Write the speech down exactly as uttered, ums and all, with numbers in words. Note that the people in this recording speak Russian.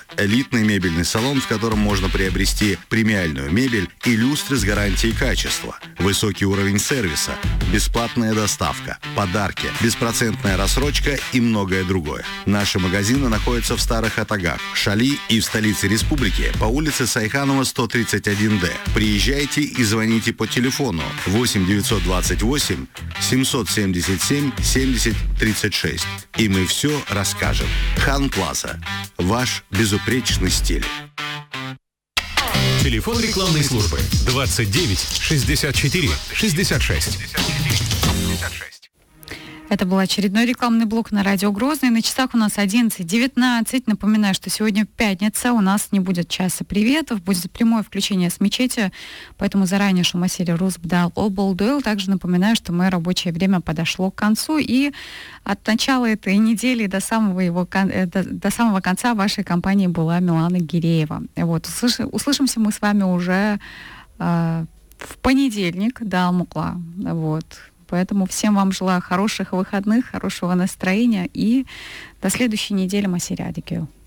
Элитный мебельный салон, в котором можно приобрести премиальную мебель и люстры с гарантией качества. Высокий уровень сервиса, бесплатная доставка, подарки, беспроцентная рассрочка и многое другое. Наши магазины находятся в Старых Атагах, Шали и в столице республики по улице Сайханова, сто тридцать один дэ. Приезжайте и звоните по телефону восемь девятьсот двадцать восемь семьсот семьдесят семь семьдесят тридцать шесть. И мы все расскажем. Хан Плаза. Ваш безупречный стиль. Телефон рекламной службы двадцать девять шестьдесят четыре шестьдесят шесть. Это был очередной рекламный блок на радио Грозный. На часах у нас одиннадцать девятнадцать. Напоминаю, что сегодня пятница, у нас не будет часа приветов, будет прямое включение с мечети, поэтому заранее шумасери Русбдал Обалдуэл. Также напоминаю, что мое рабочее время подошло к концу, и от начала этой недели до самого, его, до, до самого конца вашей компании была Милана Гиреева. Вот, услыш, услышимся мы с вами уже э, в понедельник, да, Алмукла. Вот. Поэтому всем вам желаю хороших выходных, хорошего настроения и до следующей недели, Масири Адикею.